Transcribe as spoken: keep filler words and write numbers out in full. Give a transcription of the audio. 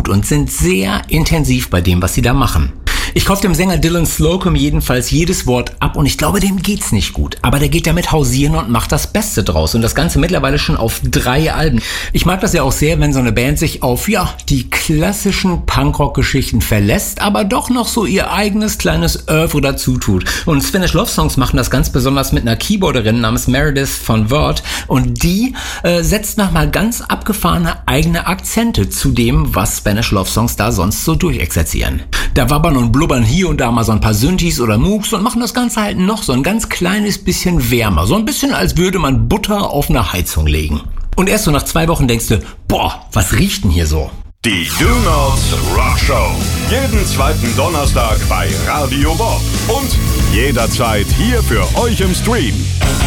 gut und sind sehr intensiv bei dem, was sie da machen. Ich kaufe dem Sänger Dylan Slocum jedenfalls jedes Wort ab und ich glaube, dem geht's nicht gut. Aber der geht damit hausieren und macht das Beste draus. Und das Ganze mittlerweile schon auf drei Alben. Ich mag das ja auch sehr, wenn so eine Band sich auf, ja, die klassischen Punkrock-Geschichten verlässt, aber doch noch so ihr eigenes kleines Oeuvre dazu tut. Und Spanish Love Songs machen das ganz besonders mit einer Keyboarderin namens Meredith von Wörth. Und die äh, setzt nochmal ganz abgefahrene eigene Akzente zu dem, was Spanish Love Songs da sonst so durchexerzieren. Da wabbern und blubbern hier und da mal so ein paar Synthes oder Moogs und machen das Ganze halt noch so ein ganz kleines bisschen wärmer. So ein bisschen, als würde man Butter auf eine Heizung legen. Und erst so nach zwei Wochen denkst du, boah, was riecht denn hier so? Die Do Nots Rock Show. Jeden zweiten Donnerstag bei Radio Bob. Und jederzeit hier für euch im Stream.